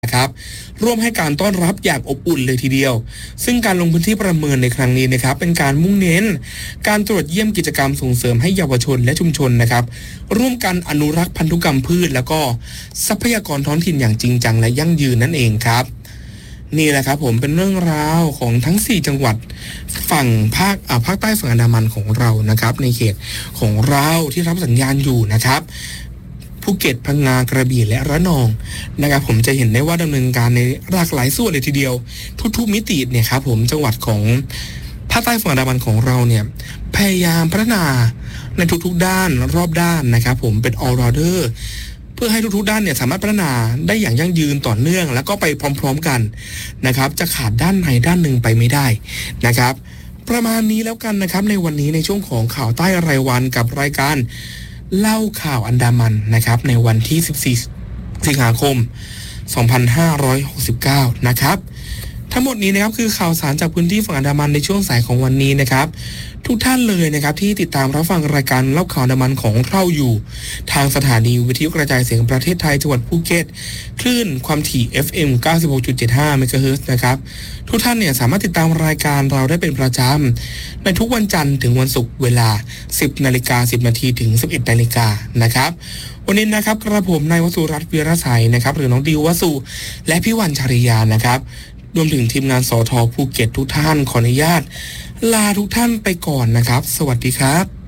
นะครับร่วมให้การต้อนรับอย่างอบอุ่นเลยทีเดียวซึ่งการลงพื้นที่ประเมินในครั้งนี้นะครับเป็นการมุ่งเน้นการตรวจเยี่ยมกิจกรรมส่งเสริมให้เยาวชนและชุมชนนะครับร่วมกันอนุรักษ์พันธุกรรมพืชแล้วก็ทรัพยากรท้องถิ่นอย่างจริงจังและยั่งยืนนั่นเองครับนี่แหละครับผมเป็นเรื่องราวของทั้ง4จังหวัดฝั่งภาคใต้ฝั่งอันดามันของเรานะครับในเขตของเราที่รับสัญญาณอยู่นะครับภูเก็ตพังงากระบี่และระนองนะครับผมจะเห็นได้ว่าดำเนินการในหลากหลายส่วนเลยทีเดียวทุกมิติเนี่ยครับผมจังหวัดของภาคใต้ฝั่งอันดามันของเราเนี่ยพยายามพัฒนาในทุกๆด้านรอบด้านนะครับผมเป็น all rounder เพื่อให้ทุกๆด้านเนี่ยสามารถพัฒนาได้อย่างยั่งยืนต่อเนื่องแล้วก็ไปพร้อมๆกันนะครับจะขาดด้านใดด้านหนึ่งไปไม่ได้นะครับประมาณนี้แล้วกันนะครับในวันนี้ในช่วงของข่าวใต้รายวันกับรายการเล่าข่าวอันดามันนะครับในวันที่14สิงหาคม2569นะครับทั้งหมดนี้นะครับคือข่าวสารจากพื้นที่ฝั่งอันดามันในช่วงสายของวันนี้นะครับทุกท่านเลยนะครับที่ติดตามรับฟังรายการเล่าข่าวอันดามันของเราอยู่ทางสถานีวิทยุกระจายเสียงประเทศไทยจังหวัดภูเก็ตคลื่นความถี่ FM 96.75 เมกะเฮิรตซ์นะครับทุกท่านเนี่ยสามารถติดตามรายการเราได้เป็นประจำในทุกวันจันทร์ถึงวันศุกร์เวลา 10:10 นถึง 11:00 นนะครับวันนี้นะครับกระผมนายวสุรัตน์ วีรไสยนะครับหรือน้องดิววสุและพี่วันชริยานะครับรวมถึงทีมงานสท.ภูเก็ตทุกท่านขออนุญาตลาทุกท่านไปก่อนนะครับสวัสดีครับ